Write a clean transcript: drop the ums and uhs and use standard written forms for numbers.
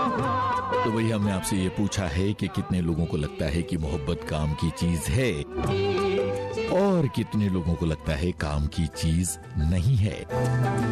तो वही हमने आपसे ये पूछा है कि कितने लोगों को लगता है कि मोहब्बत काम की चीज है और कितने लोगों को लगता है काम की चीज नहीं है।